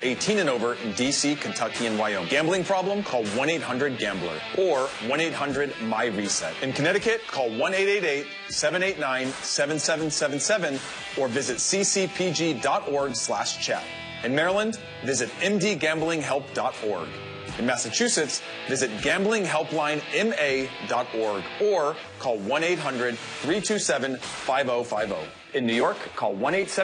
18 and over in D.C., Kentucky, and Wyoming. Gambling problem? Call 1-800-GAMBLER or 1-800-MY-RESET. In Connecticut, call 1-888-789-7777 or visit ccpg.org/chat. In Maryland, visit mdgamblinghelp.org. In Massachusetts, visit gamblinghelplinema.org or call 1-800-327-5050. In New York, call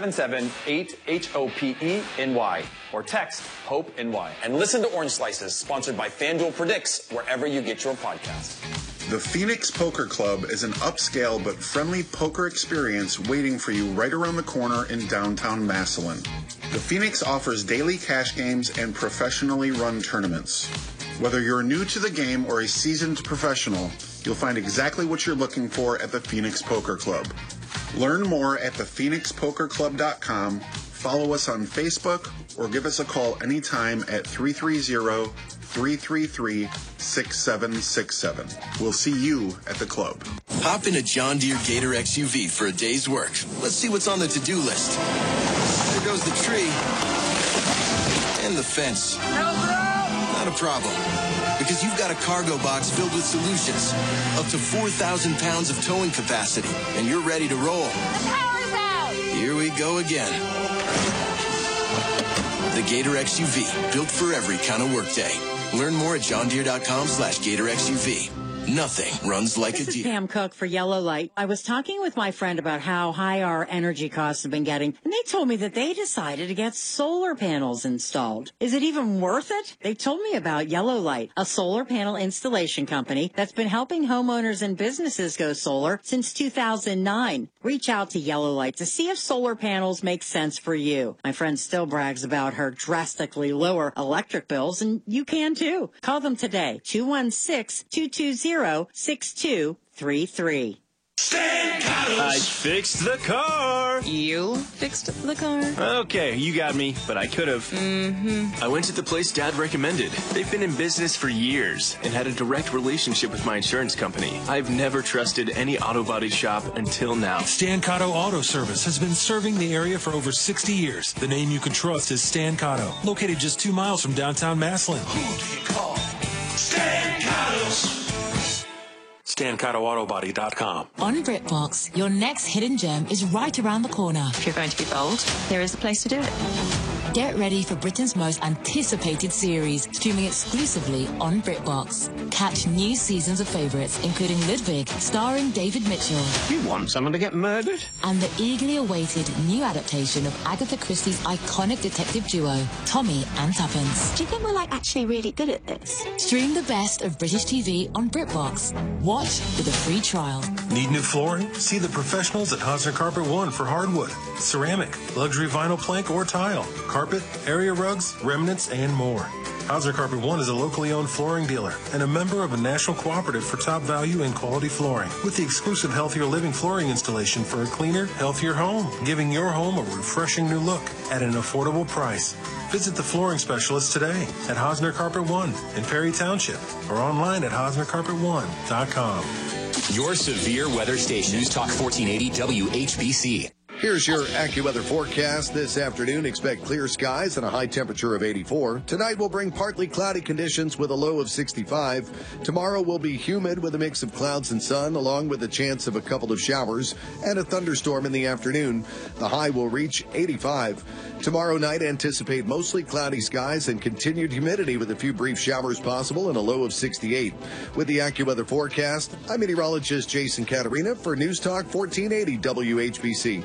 1-877-8-HOPE-NY or text HOPE-NY. And listen to Orange Slices, sponsored by FanDuel Predicts, wherever you get your podcasts. The Phoenix Poker Club is an upscale but friendly poker experience waiting for you right around the corner in downtown Massillon. The Phoenix offers daily cash games and professionally run tournaments. Whether you're new to the game or a seasoned professional, you'll find exactly what you're looking for at the Phoenix Poker Club. Learn more at thephoenixpokerclub.com, follow us on Facebook, or give us a call anytime at 330-333-6767. We'll see you at the club. Hop in a John Deere Gator XUV for a day's work. Let's see what's on the to-do list. There goes the tree. And the fence. Not a problem. Because you've got a cargo box filled with solutions. Up to 4,000 pounds of towing capacity. And you're ready to roll. The power's out! Here we go again. The Gator XUV, built for every kind of workday. Learn more at johndeere.com/Gator XUV. Nothing runs like a This is Deere. Pam Cook for Yellow Light. I was talking with my friend about how high our energy costs have been getting, and they told me that they decided to get solar panels installed. Is it even worth it? They told me about Yellow Light, a solar panel installation company that's been helping homeowners and businesses go solar since 2009. Reach out to Yellow Light to see if solar panels make sense for you. My friend still brags about her drastically lower electric bills, and you can too. Call them today, 216-220-6233. Stan Cottos. I fixed the car. You fixed the car? Okay, you got me, but I could have. I went to the place Dad recommended. They've been in business for years and had a direct relationship with my insurance company. I've never trusted any auto body shop until now. Stan Cotto Auto Service has been serving the area for over 60 years. The name you can trust is Stan Cotto, located just 2 miles from downtown Massillon. Who do you call? Stan Cottos. StanCottoAutobody.com. On BritBox, your next hidden gem is right around the corner. If you're going to be bold, here is the place to do it. Get ready for Britain's most anticipated series, streaming exclusively on BritBox. Catch new seasons of favourites, including Ludwig, starring David Mitchell. You want someone to get murdered? And the eagerly awaited new adaptation of Agatha Christie's iconic detective duo, Tommy and Tuppence. Do you think we're actually really good at this? Stream the best of British TV on BritBox. Watch with a free trial. Need new flooring? See the professionals at Hosner Carpet One for hardwood, ceramic, luxury vinyl plank or tile, carpet, area rugs, remnants, and more. Hosner Carpet One is a locally owned flooring dealer and a member of a national cooperative for top value and quality flooring, with the exclusive Healthier Living flooring installation for a cleaner, healthier home, giving your home a refreshing new look at an affordable price. Visit the flooring specialist today at Hosner Carpet One in Perry Township or online at HosnerCarpet1.com. Your severe weather station, News Talk 1480 WHBC. Here's your AccuWeather forecast. This afternoon, expect clear skies and a high temperature of 84. Tonight will bring partly cloudy conditions with a low of 65. Tomorrow will be humid with a mix of clouds and sun, along with a chance of a couple of showers and a thunderstorm in the afternoon. The high will reach 85. Tomorrow night, anticipate mostly cloudy skies and continued humidity with a few brief showers possible and a low of 68. With the AccuWeather forecast, I'm meteorologist Jason Caterina for News Talk 1480 WHBC.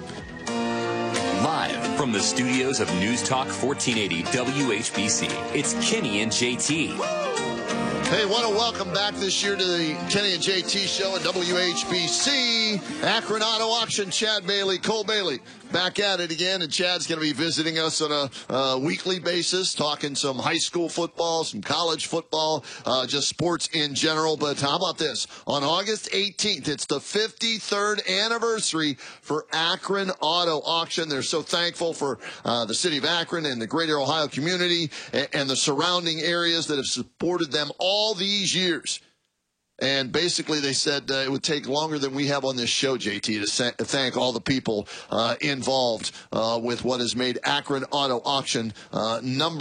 Live from the studios of News Talk 1480 WHBC, it's Kenny and JT. Hey, want to welcome back this year to the Kenny and JT show at WHBC. Akron Auto Auction, Chad Bailey, Cole Bailey, back at it again. And Chad's going to be visiting us on a weekly basis, talking some high school football, some college football, just sports in general. But how about this? On August 18th, it's the 53rd anniversary for Akron Auto Auction. They're so thankful for the city of Akron and the greater Ohio community and the surrounding areas that have supported them all these years. And basically they said it would take longer than we have on this show, JT, to thank all the people involved with what has made Akron Auto Auction number